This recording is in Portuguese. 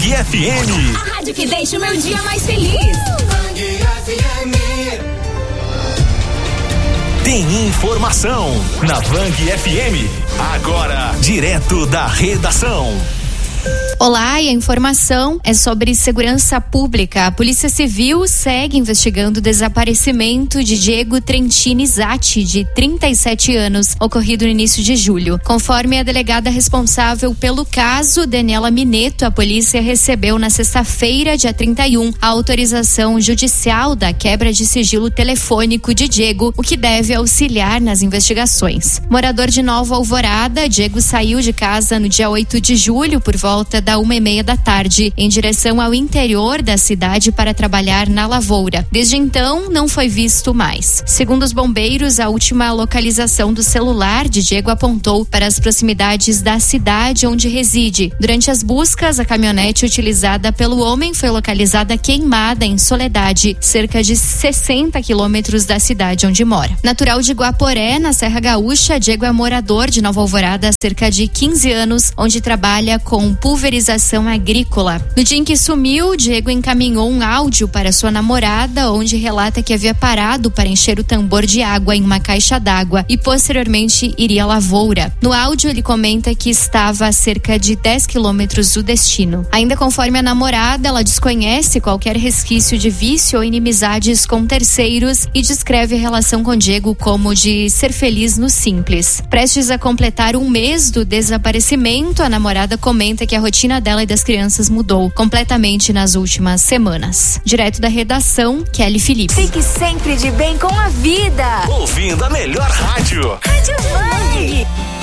FM. A rádio que deixa o meu dia mais feliz. Bang FM. Tem informação na Bang FM. Agora, direto da redação. Olá, e a informação é sobre segurança pública. A Polícia Civil segue investigando o desaparecimento de Diego Trentini Zatti, de 37 anos, ocorrido no início de julho. Conforme a delegada responsável pelo caso, Daniela Mineto, a polícia recebeu na sexta-feira, dia 31, a autorização judicial da quebra de sigilo telefônico de Diego, o que deve auxiliar nas investigações. Morador de Nova Alvorada, Diego saiu de casa no dia 8 de julho, por volta da 1:30 da tarde, em direção ao interior da cidade para trabalhar na lavoura. Desde então, não foi visto mais. Segundo os bombeiros, a última localização do celular de Diego apontou para as proximidades da cidade onde reside. Durante as buscas, a caminhonete utilizada pelo homem foi localizada queimada em Soledade, cerca de 60 quilômetros da cidade onde mora. Natural de Guaporé, na Serra Gaúcha, Diego é morador de Nova Alvorada há cerca de 15 anos, onde trabalha com pulverização agrícola. No dia em que sumiu, Diego encaminhou um áudio para sua namorada, onde relata que havia parado para encher o tambor de água em uma caixa d'água e posteriormente iria à lavoura. No áudio, ele comenta que estava a cerca de 10 quilômetros do destino. Ainda conforme a namorada, ela desconhece qualquer resquício de vício ou inimizades com terceiros e descreve a relação com Diego como de ser feliz no simples. Prestes a completar um mês do desaparecimento, a namorada comenta que a rotina dela e das crianças mudou completamente nas últimas semanas. Direto da redação, Kelly Felipe. Fique sempre de bem com a vida. Ouvindo a melhor rádio. Rádio Bang.